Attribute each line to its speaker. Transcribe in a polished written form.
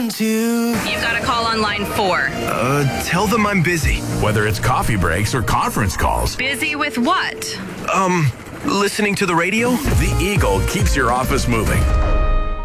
Speaker 1: want to.
Speaker 2: You've got to call on line 4.
Speaker 1: Tell them I'm busy.
Speaker 3: Whether it's coffee breaks or conference calls.
Speaker 2: Busy with what?
Speaker 1: Listening to the radio?
Speaker 3: The Eagle keeps your office moving.